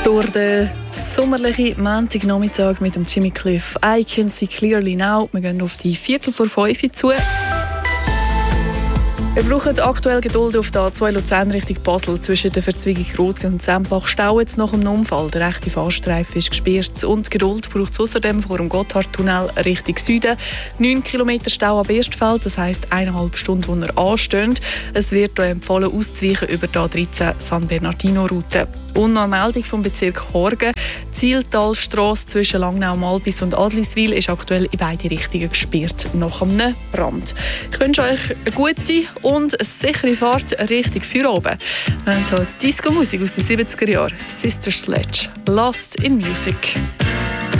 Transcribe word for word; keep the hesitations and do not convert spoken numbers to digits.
Durch den sommerlichen Montagnachmittag mit dem Jimmy Cliff. I can see clearly now. Wir gehen auf die Viertel vor fünf zu. Wir brauchen aktuell Geduld auf der A zwei Luzern Richtung Basel. Zwischen der Verzweigung Rozi und Sempach staut es nach dem Unfall. Der rechte Fahrstreifen ist gesperrt. Und Geduld braucht es außerdem vor dem Gotthardtunnel Richtung Süden. neun Kilometer Stau ab Erstfeld, das heisst eineinhalb Stunden, die er anstehen. Es wird hier empfohlen, auszuweichen über die A dreizehn San Bernardino-Route. Und noch eine Meldung vom Bezirk Horgen. Die Zieltalstrasse zwischen Langnau-Malbis und Adliswil ist aktuell in beide Richtungen gesperrt nach einem Brand. Ich wünsche euch eine gute und eine sichere Fahrt Richtung Feierabend. Wir haben hier Disco-Musik aus den siebziger Jahren. Sister Sledge, Lost in Music.